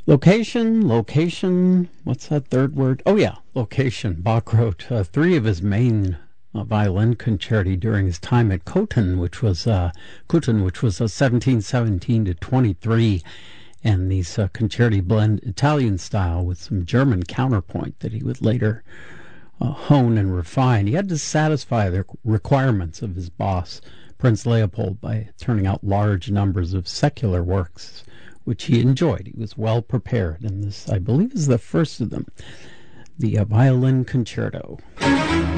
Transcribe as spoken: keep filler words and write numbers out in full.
Location, location, what's that third word? Oh yeah, location. Bach wrote uh, three of his main uh, violin concerti during his time at Cotton, which was uh, Cotton, which was uh, seventeen seventeen to twenty-three, and these uh, concerti blend Italian style with some German counterpoint that he would later uh, hone and refine. He had to satisfy the requirements of his boss, Prince Leopold, by turning out large numbers of secular works, which he enjoyed. He was well prepared, and this, I believe, is the first of them, the uh, Violin Concerto.